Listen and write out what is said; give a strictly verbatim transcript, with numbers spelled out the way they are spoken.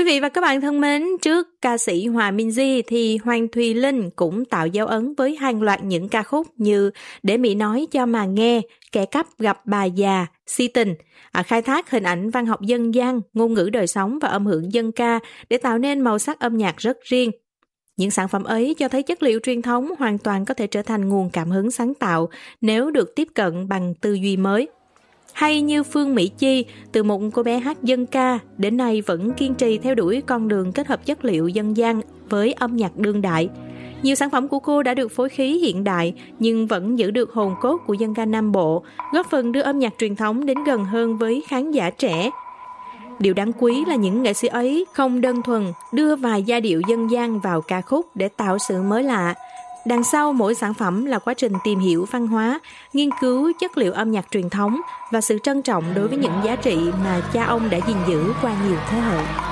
Quý vị và các bạn thân mến, trước ca sĩ Hòa Minzy thì Hoàng Thùy Linh cũng tạo dấu ấn với hàng loạt những ca khúc như Để Mỹ Nói Cho Mà Nghe, Kẻ Cắp Gặp Bà Già, Si Tình, à, khai thác hình ảnh văn học dân gian, ngôn ngữ đời sống và âm hưởng dân ca để tạo nên màu sắc âm nhạc rất riêng. Những sản phẩm ấy cho thấy chất liệu truyền thống hoàn toàn có thể trở thành nguồn cảm hứng sáng tạo nếu được tiếp cận bằng tư duy mới. Hay như Phương Mỹ Chi, từ một cô bé hát dân ca, đến nay vẫn kiên trì theo đuổi con đường kết hợp chất liệu dân gian với âm nhạc đương đại. Nhiều sản phẩm của cô đã được phối khí hiện đại nhưng vẫn giữ được hồn cốt của dân ca Nam Bộ, góp phần đưa âm nhạc truyền thống đến gần hơn với khán giả trẻ. Điều đáng quý là những nghệ sĩ ấy không đơn thuần đưa vài giai điệu dân gian vào ca khúc để tạo sự mới lạ. Đằng sau mỗi sản phẩm là quá trình tìm hiểu văn hóa, nghiên cứu chất liệu âm nhạc truyền thống và sự trân trọng đối với những giá trị mà cha ông đã gìn giữ qua nhiều thế hệ.